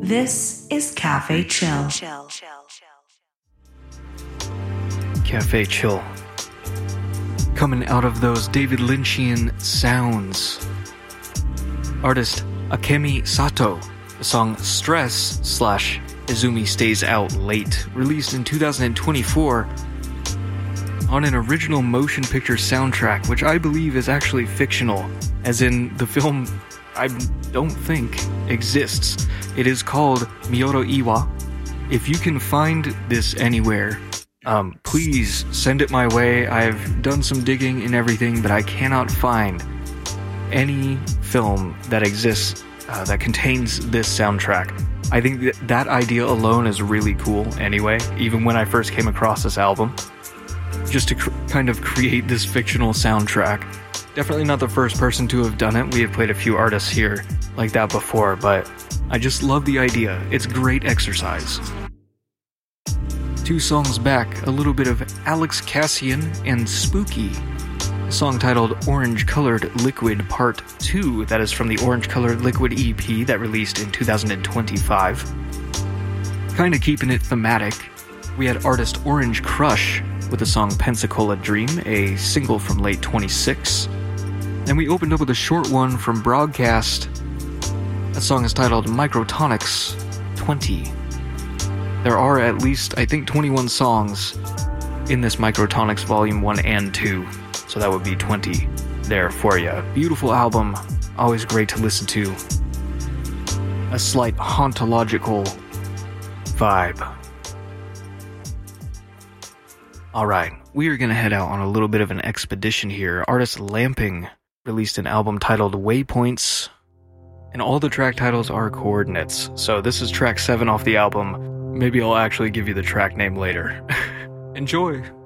This is Cafe Chill. Cafe Chill. Coming out of those David Lynchian sounds. Artist Akemi Sato. The song Stress / Izumi Stays Out Late, released in 2024 on an original motion picture soundtrack, which I believe is actually fictional, as in the film I don't think exists. It is called Miyoro Iwa. If you can find this anywhere, please send it my way. I've done some digging and everything, but I cannot find any film that exists that contains this soundtrack. I think that idea alone is really cool anyway, even when I first came across this album. Just to kind of create this fictional soundtrack. Definitely not the first person to have done it. We have played a few artists here like that before, but I just love the idea. It's great exercise. 2 songs back, a little bit of Alex Cassian and Spooky. A song titled Orange Colored Liquid Part 2, that is from the Orange Colored Liquid EP that released in 2025. Kinda keeping it thematic, we had artist Orange Crush with the song Pensacola Dream, a single from late 26. And we opened up with a short one from Broadcast. That song is titled Microtonics 20. There are at least, I think, 21 songs in this Microtonics Volume 1 and 2, so that would be 20 there for you. Beautiful album, always great to listen to. A slight hauntological vibe. Alright, we are going to head out on a little bit of an expedition here. Artist Lamping released an album titled Waypoints, and all the track titles are coordinates. So this is track 7 off the album. Maybe I'll actually give you the track name later. Enjoy!